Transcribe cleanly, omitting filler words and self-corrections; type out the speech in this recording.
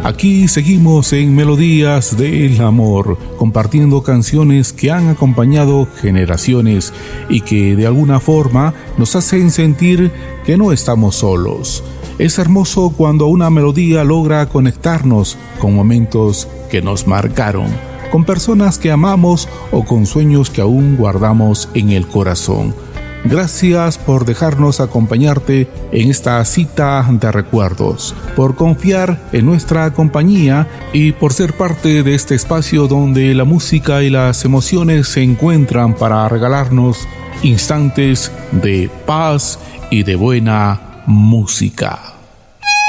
Aquí seguimos en Melodías del Amor, compartiendo canciones que han acompañado generaciones y que de alguna forma nos hacen sentir que no estamos solos. Es hermoso cuando una melodía logra conectarnos con momentos que nos marcaron, con personas que amamos o con sueños que aún guardamos en el corazón. Gracias por dejarnos acompañarte en esta cita de recuerdos, por confiar en nuestra compañía y por ser parte de este espacio donde la música y las emociones se encuentran para regalarnos instantes de paz y de buena música.